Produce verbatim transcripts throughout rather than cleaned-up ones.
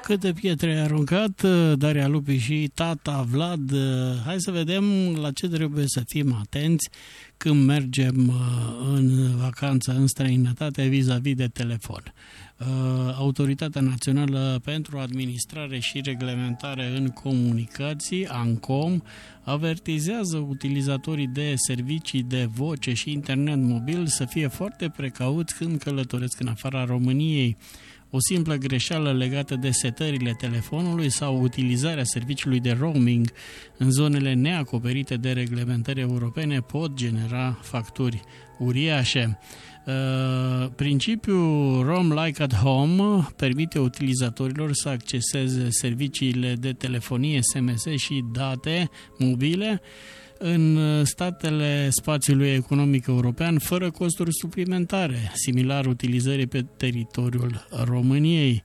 Câte pietre ai aruncat, Daria Lupi și tata Vlad. Hai să vedem la ce trebuie să fim atenți când mergem în vacanță în străinătate vis-a-vis de telefon. Autoritatea Națională pentru Administrare și Reglementare în Comunicații, ANCOM, avertizează utilizatorii de servicii de voce și internet mobil să fie foarte precauți când călătoresc în afara României. O simplă greșeală legată de setările telefonului sau utilizarea serviciului de roaming în zonele neacoperite de reglementări europene pot genera facturi uriașe. Uh, principiul Roam Like at Home permite utilizatorilor să acceseze serviciile de telefonie, S M S și date mobile în statele spațiului economic european fără costuri suplimentare, similar utilizării pe teritoriul României.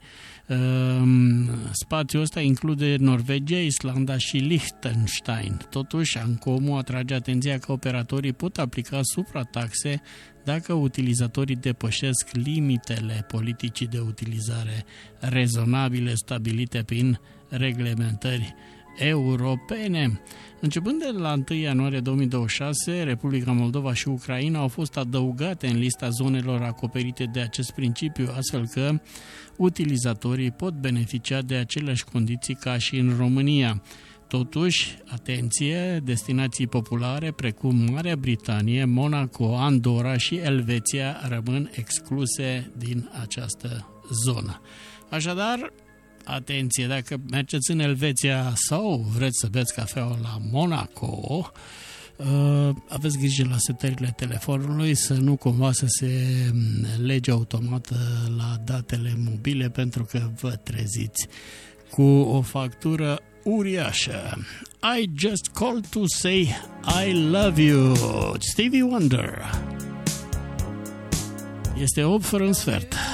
Spațiul ăsta include Norvegia, Islanda și Liechtenstein. Totuși, ANCOM atrage atenția că operatorii pot aplica suprataxe dacă utilizatorii depășesc limitele politicii de utilizare rezonabile stabilite prin reglementări europene. Începând de la întâi ianuarie două mii douăzeci și șase, Republica Moldova și Ucraina au fost adăugate în lista zonelor acoperite de acest principiu, astfel că utilizatorii pot beneficia de aceleași condiții ca și în România. Totuși, atenție, destinații populare precum Marea Britanie, Monaco, Andorra și Elveția rămân excluse din această zonă. Așadar, atenție, dacă mergeți în Elveția sau vreți să beți cafeaua la Monaco, aveți grijă la setările telefonului să nu cumva să se lege automat la datele mobile, pentru că vă treziți cu o factură uriașă. I just called to say I love you, Stevie Wonder. Este opt fără un sfert.